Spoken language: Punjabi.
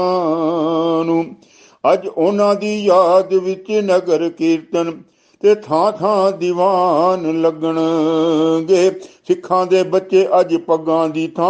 ਨੂੰ। ਅੱਜ ਉਹਨਾਂ ਦੀ ਯਾਦ ਵਿੱਚ ਨਗਰ ਕੀਰਤਨ ਤੇ ਥਾਂ ਥਾਂ ਦੀਵਾਨ ਲੱਗਣਗੇ। ਸਿੱਖਾਂ ਦੇ ਬੱਚੇ ਅੱਜ ਪੱਗਾਂ ਦੀ ਥਾਂ